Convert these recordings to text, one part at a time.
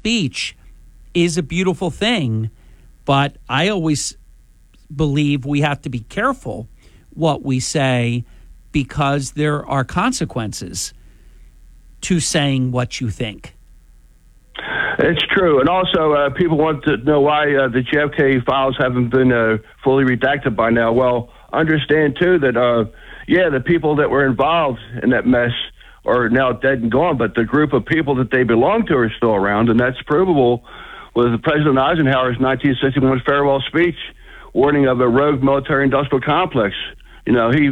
speech is a beautiful thing, but I always believe we have to be careful what we say because there are consequences to saying what you think. It's true. And also, people want to know why the JFK files haven't been fully redacted by now. Well, understand, too, that, the people that were involved in that mess are now dead and gone, but the group of people that they belong to are still around, and that's provable with President Eisenhower's 1961 farewell speech warning of a rogue military-industrial complex. He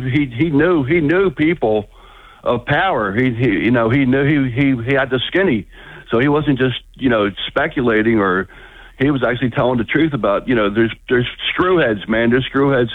knew people of power. He knew he had the skinny. So he wasn't just, speculating, or he was actually telling the truth about, there's screwheads, man. There's screwheads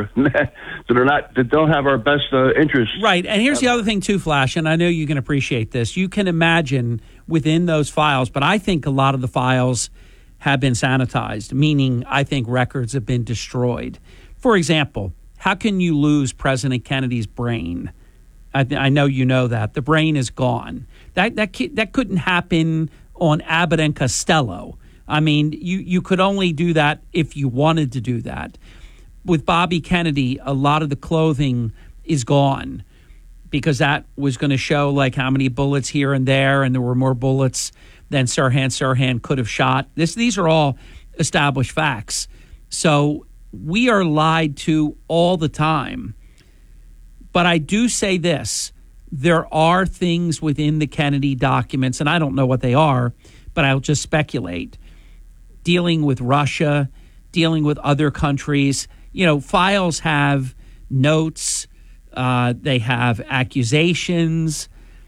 that don't have our best interests. Right. And here's the other thing too, Flash, and I know you can appreciate this. You can imagine within those files, but I think a lot of the files have been sanitized, meaning I think records have been destroyed. For example, how can you lose President Kennedy's brain? I know you know that. The brain is gone. That couldn't happen on Abbott and Costello. I mean, you could only do that if you wanted to do that. With Bobby Kennedy, a lot of the clothing is gone because that was going to show like how many bullets here and there, and there were more bullets than Sirhan could have shot. These are all established facts. So we are lied to all the time. But I do say this. There are things within the Kennedy documents, and I don't know what they are, but I'll just speculate, dealing with Russia, dealing with other countries. Files have notes, they have accusations,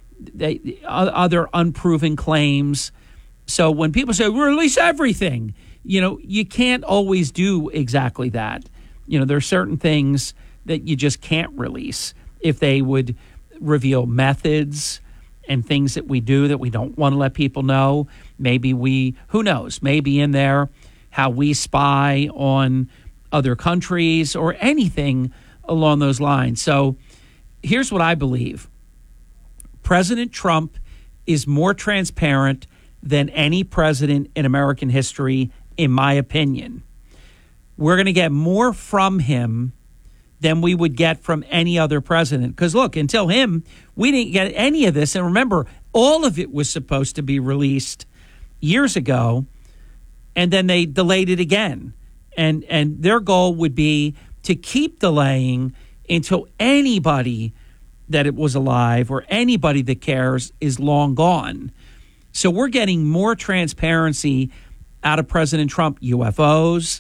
other unproven claims. So when people say, release everything, you can't always do exactly that. There are certain things that you just can't release. If they would reveal methods and things that we do that we don't want to let people know, maybe who knows, maybe in there how we spy on other countries or anything along those lines. So here's what I believe. President Trump is more transparent than any president in American history, in my opinion. We're going to get more from him than we would get from any other president. Because, look, until him, we didn't get any of this. And remember, all of it was supposed to be released years ago, and then they delayed it again. And their goal would be to keep delaying until anybody that it was alive or anybody that cares is long gone. So we're getting more transparency out of President Trump, UFOs,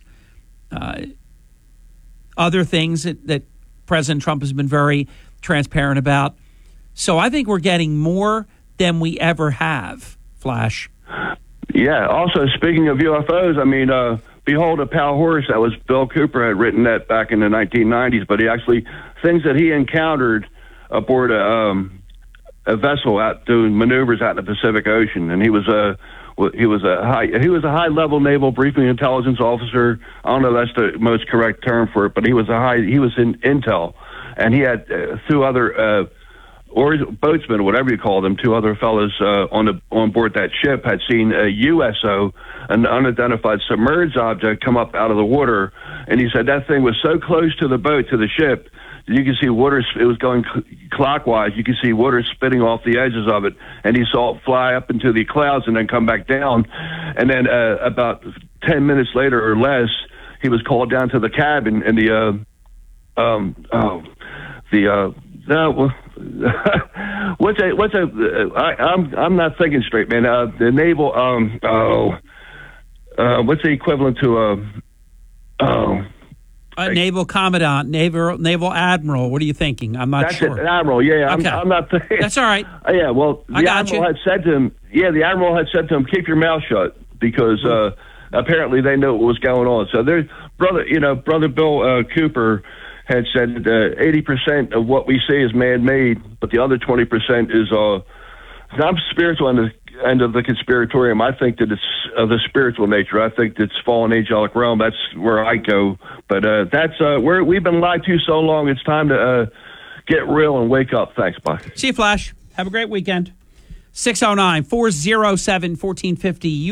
other things that President Trump has been very transparent about. So I think we're getting more than we ever have, Flash. Yeah. Also, speaking of UFOs, I mean, Behold a Pale Horse, that was Bill Cooper had written that back in the 1990s, but things that he encountered aboard a vessel out doing maneuvers out in the Pacific Ocean, and he was a high level naval briefing intelligence officer. I don't know if that's the most correct term for it, but he was in intel, and he had two other or boatsmen, or whatever you call them, two other fellows on board that ship had seen a USO, an unidentified submerged object, come up out of the water, and he said that thing was so close to the boat, to the ship, you can see water. It was going clockwise. You can see water spitting off the edges of it, and he saw it fly up into the clouds and then come back down. And then about 10 minutes later or less, he was called down to the cabin, and I'm not thinking straight, man. The naval what's the equivalent to naval commandant, naval admiral. What are you thinking? I'm not sure. That's admiral. Yeah, okay. I'm not thinking. That's all right. Yeah, well, the admiral had said to him. Yeah, the admiral had said to him, "Keep your mouth shut," because apparently they knew what was going on. So there's brother Bill Cooper had said that 80% of what we see is man-made, but the other 20% is not spiritual end of the conspiratorium. I think that it's of the spiritual nature. I think it's fallen angelic realm. That's where I go. But that's where we've been lied to so long. It's time to get real and wake up. Thanks, bye. See you, Flash. Have a great weekend. 609-407-1450.